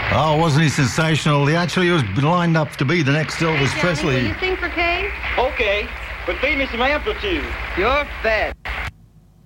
Oh, wasn't he sensational? He actually was lined up to be the next Elvis Hey, Johnny, Presley. will you sing for Kay? Okay, but feed me some amplitude. You're fat.